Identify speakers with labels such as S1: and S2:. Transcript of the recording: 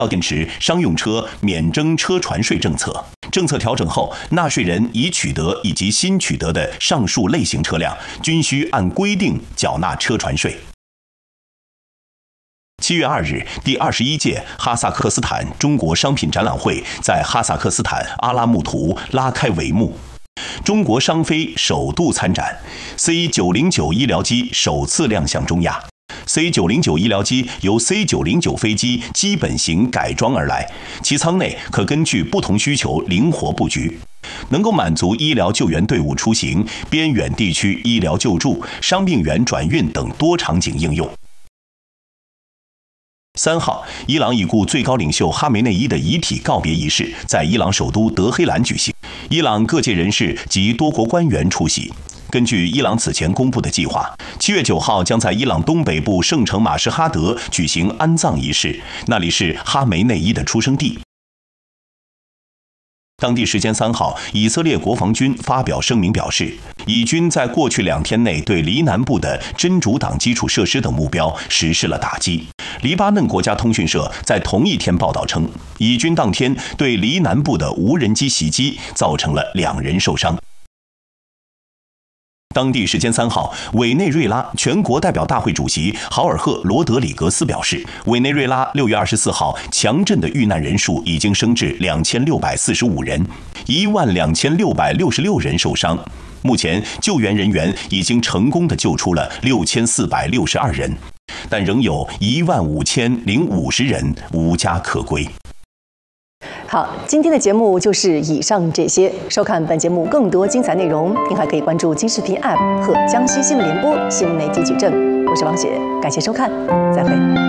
S1: 电池商用车免征车船税政策。政策调整后，纳税人已取得以及新取得的上述类型车辆，均需按规定缴纳车船税。7月2日，第21届哈萨克斯坦中国商品展览会在哈萨克斯坦阿拉木图拉开帷幕。中国商飞首度参展 ，C909 医疗机首次亮相中亚。C909 医疗机由 C909 飞机基本型改装而来，其舱内可根据不同需求灵活布局，能够满足医疗救援队伍出行、边远地区医疗救助、伤病员转运等多场景应用。3号，伊朗已故最高领袖哈梅内伊的遗体告别仪式在伊朗首都德黑兰举行，伊朗各界人士及多国官员出席。根据伊朗此前公布的计划，7月9号将在伊朗东北部圣城马什哈德举行安葬仪式，那里是哈梅内伊的出生地。当地时间3号，以色列国防军发表声明表示，以军在过去2天内对黎南部的真主党基础设施等目标实施了打击。黎巴嫩国家通讯社在同一天报道称，以军当天对黎南部的无人机袭击，造成了2人受伤。当地时间3号，委内瑞拉全国代表大会主席豪尔赫·罗德里格斯表示，委内瑞拉6月24号强震的遇难人数已经升至2645人，12666人受伤。目前救援人员已经成功地救出了6462人，但仍有15050人无家可归。
S2: 好，今天的节目就是以上这些。收看本节目更多精彩内容，您还可以关注金视频 App 和江西新闻联播新闻内提取证。我是王雪，感谢收看，再会。